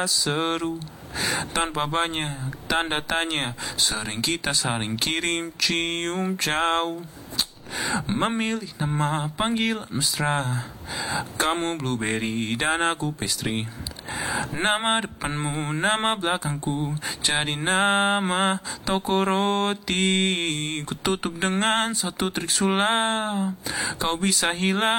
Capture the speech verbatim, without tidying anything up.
seru. Tanpa banyak tanda tanya, sering kita saling kirim cium jauh. Memilih nama panggilan mesra, kamu blueberry dan aku pastry. Nama depanmu, nama belakangku, jadi nama toko roti. Ku tutup dengan satu trik sulap, kau bisa hilang.